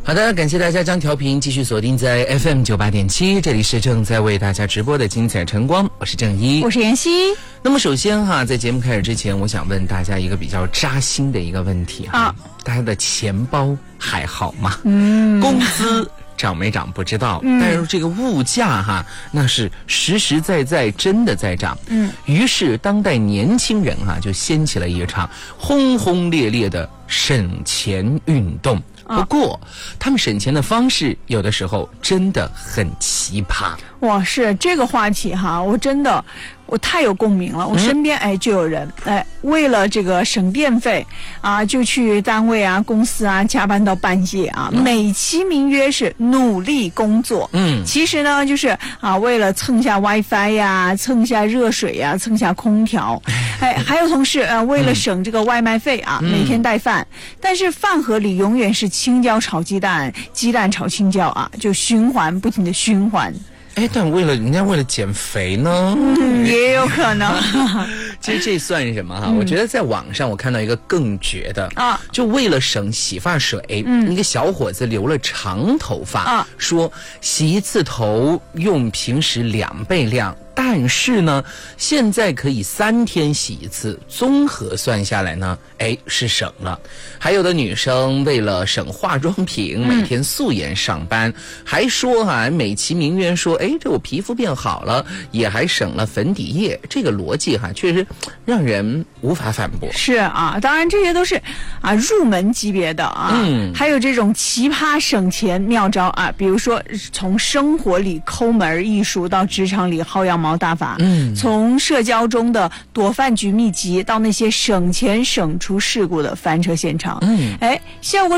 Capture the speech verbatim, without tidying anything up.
好的，感谢大家将调频继续锁定在 F M 九八点七，这里是正在为大家直播的精彩晨光，我是郑一， 我是妍希。 那么首先哈，在节目开始之前，我想问大家一个比较扎心的一个问题哈，啊、大家的钱包还好吗？嗯，工资涨没涨不知道，嗯、但是这个物价哈，那是实实在在真的在涨。嗯，于是当代年轻人哈就掀起了一场轰轰烈烈的省钱运动。不过他们省钱的方式有的时候真的很奇葩。 哇，是这个话题哈，我真的我太有共鸣了。我身边、嗯、哎就有人哎为了这个省电费啊，就去单位啊公司啊加班到半夜啊，嗯、美其名曰是努力工作。嗯，其实呢就是啊为了蹭下 WiFi 呀，蹭下热水呀，蹭下空调。哎，还有同事呃为了省这个外卖费啊，嗯、每天带饭，但是饭盒里永远是青椒炒鸡蛋，鸡蛋炒青椒啊，就循环不停的循环。 哎，但为了人家为了减肥呢， 嗯、也有可能。 其实这算什么哈？嗯、我觉得在网上我看到一个更绝的啊，就为了省洗发水，嗯，一个小伙子留了长头发啊，说洗一次头用平时两倍量。但是呢，现在可以三天洗一次，综合算下来呢，哎，是省了。还有的女生为了省化妆品，每天素颜上班，嗯、还说哈、啊，美其名曰说，哎，这我皮肤变好了，也还省了粉底液。这个逻辑哈、啊，确实让人无法反驳。 是啊，当然这些都是啊入门级别的啊，嗯，还有这种奇葩省钱妙招啊，比如说从生活里抠门艺术到职场里薅羊毛大法，嗯，从社交中的躲饭局秘籍到那些省钱省出事故的翻车现场，嗯，哎，效果